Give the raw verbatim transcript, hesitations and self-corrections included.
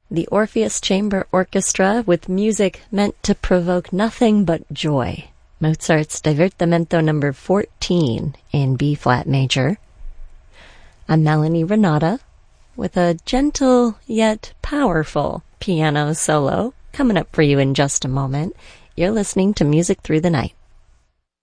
The Orpheus Chamber Orchestra with music meant to provoke nothing but joy. Mozart's Divertimento number fourteen in B-flat major. I'm Melanie Renata with a gentle yet powerful piano solo coming up for you in just a moment. You're listening to Music Through the Night.